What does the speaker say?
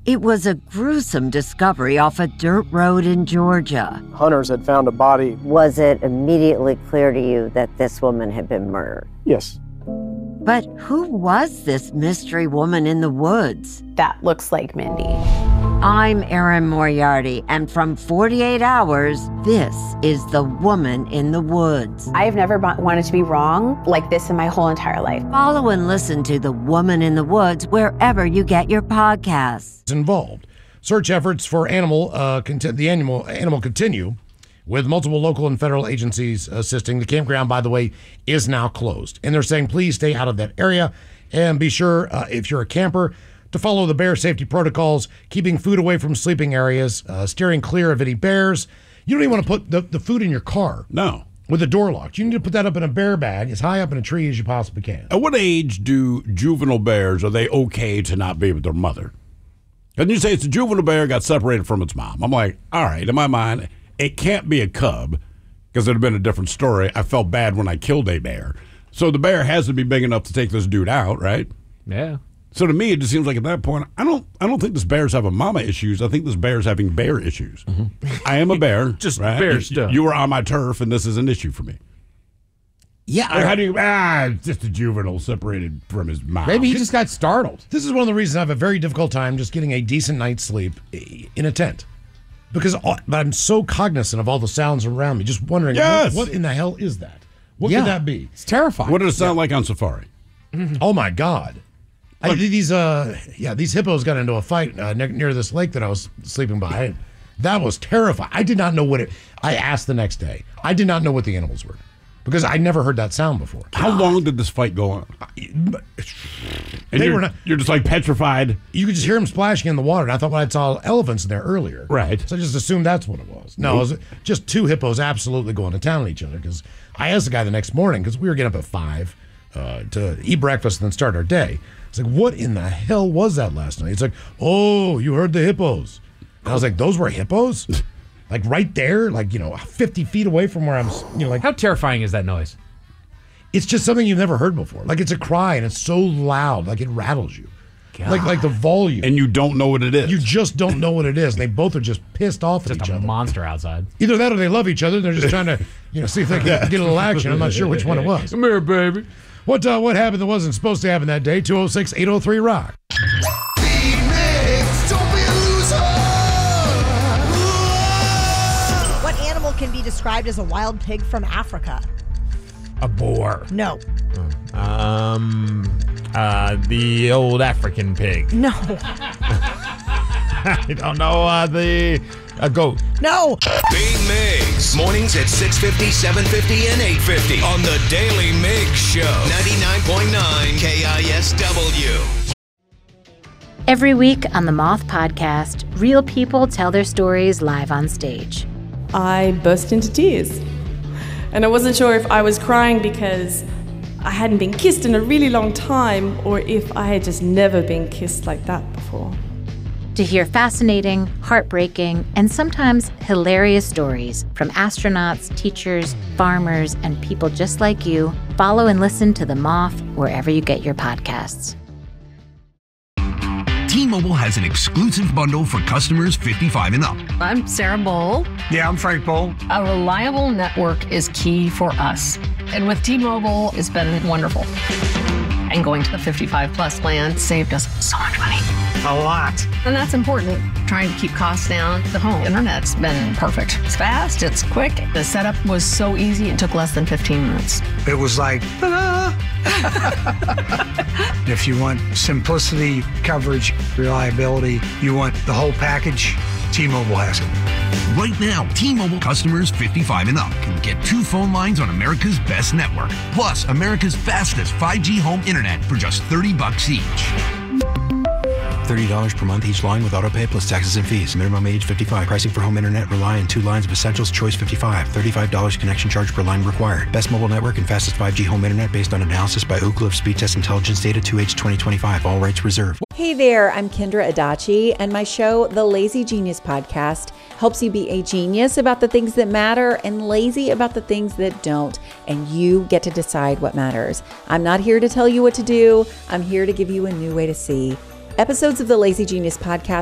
It was a gruesome discovery off a dirt road in Georgia. Hunters had found a body. Was it immediately clear to you that this woman had been murdered? Yes. But who was this mystery woman in the woods? That looks like Mindy. I'm Erin Moriarty, and from 48 Hours, this is The Woman in the Woods. I've never wanted to be wrong like this in my whole entire life. Follow and listen to The Woman in the Woods wherever you get your podcasts. Involved. Search efforts for the animal continue, with multiple local and federal agencies assisting. The campground, by the way, is now closed. And they're saying, please stay out of that area and be sure, if you're a camper, to follow the bear safety protocols, keeping food away from sleeping areas, steering clear of any bears. You don't even want to put the food in your car. No. With the door locked. You need to put that up in a bear bag as high up in a tree as you possibly can. At what age do juvenile bears, are they okay to not be with their mother? And you say it's a juvenile bear got separated from its mom. I'm like, all right, in my mind, it can't be a cub because it would have been a different story. I felt bad when I killed a bear. So the bear has to be big enough to take this dude out, right? Yeah. So to me, it just seems like at that point, I don't think this bear's having mama issues. I think this bear's having bear issues. Mm-hmm. I am a bear. Just right? bear stuff. You were on my turf, and this is an issue for me. Yeah. Like, how do you, it's just a juvenile separated from his mom. Maybe he just got startled. This is one of the reasons I have a very difficult time just getting a decent night's sleep in a tent. But I'm so cognizant of all the sounds around me, just wondering, what in the hell is that? What could that be? It's terrifying. What did it sound like on safari? Oh, my God. These hippos got into a fight near this lake that I was sleeping by. That was terrifying. I did not know I asked the next day. I did not know what the animals were because I never heard that sound before. How long did this fight go on? And you're just like petrified. You could just hear them splashing in the water. And I thought, I saw elephants in there earlier. Right. So I just assumed that's what it was. No, it was just two hippos absolutely going to town on each other because I asked the guy the next morning because we were getting up at 5 to eat breakfast and then start our day. It's like, what in the hell was that last night? It's like, oh, you heard the hippos. And I was like, those were hippos? Like right there, 50 feet away from where I'm, How terrifying is that noise? It's just something you've never heard before. Like it's a cry and it's so loud, like it rattles you. God. Like the volume. And you don't know what it is. You just don't know what it is. And they both are just pissed off at Just each a other. monster outside. Either that or they love each other. They're just trying to, see if they can get a little action. I'm not sure which one it was. Come here, baby. What happened that wasn't supposed to happen that day? 206-803-ROCK. What animal can be described as a wild pig from Africa? A boar. No. The old African pig. No. I don't know. A goat. No. Big Migs. Mornings at 6:50, 7:50, and 8:50 on the Daily Migs Show. 99.9 KISW. Every week on the Moth Podcast, real people tell their stories live on stage. I burst into tears. And I wasn't sure if I was crying because I hadn't been kissed in a really long time or if I had just never been kissed like that before. To hear fascinating, heartbreaking, and sometimes hilarious stories from astronauts, teachers, farmers, and people just like you, follow and listen to The Moth wherever you get your podcasts. T-Mobile has an exclusive bundle for customers 55 and up. I'm Sarah Bowl. Yeah, I'm Frank Bowl. A reliable network is key for us. And with T-Mobile, it's been wonderful. And going to the 55 plus plan saved us so much money. A lot. And that's important. Trying to keep costs down. The home internet's been perfect. It's fast, it's quick. The setup was so easy, it took less than 15 minutes. It was like, ta-da! If you want simplicity, coverage, reliability, you want the whole package, T-Mobile has it. Right now, T-Mobile customers 55 and up can get 2 phone lines on America's best network, plus America's fastest 5G home internet for just $30 each. $30 per month each line with autopay plus taxes and fees. Minimum age 55. Pricing for home internet rely on 2 lines of essentials. Choice 55. $35 connection charge per line required. Best mobile network and fastest 5G home internet based on analysis by Ookla of Speed Test Intelligence data 2H 2025. All rights reserved. Hey there, I'm Kendra Adachi, and my show, The Lazy Genius Podcast, helps you be a genius about the things that matter and lazy about the things that don't, and you get to decide what matters. I'm not here to tell you what to do. I'm here to give you a new way to see. Episodes of the Lazy Genius Podcast